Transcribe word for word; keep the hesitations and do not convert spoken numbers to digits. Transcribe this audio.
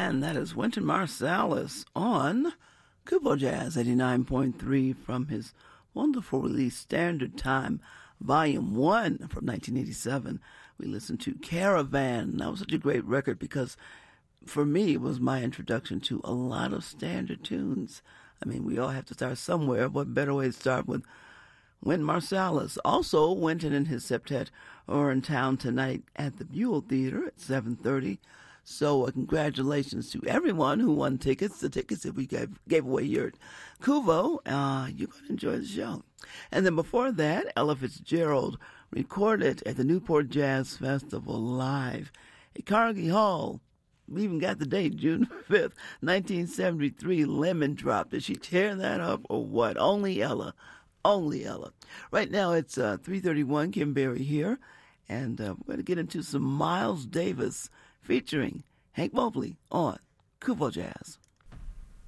And that is Wynton Marsalis on Kubo Jazz eighty-nine point three from his wonderful release Standard Time Volume one from nineteen eighty-seven. We listened to Caravan. That was such a great record because for me it was my introduction to a lot of standard tunes. I mean, we all have to start somewhere. What better way to start with Wynton Marsalis? Also, Wynton and his septet are in town tonight at the Buell Theater at seven thirty. So uh, congratulations to everyone who won tickets, the tickets that we gave, gave away here at Kuvo. Uh, you're going to enjoy the show. And then before that, Ella Fitzgerald recorded at the Newport Jazz Festival live at Carnegie Hall. We even got the date, June fifth, nineteen seventy-three, Lemon Drop. Did she tear that up or what? Only Ella. Only Ella. Right now it's uh, three thirty-one, Kim Berry here. And uh, we're going to get into some Miles Davis featuring Hank Mobley on Kuvo Jazz.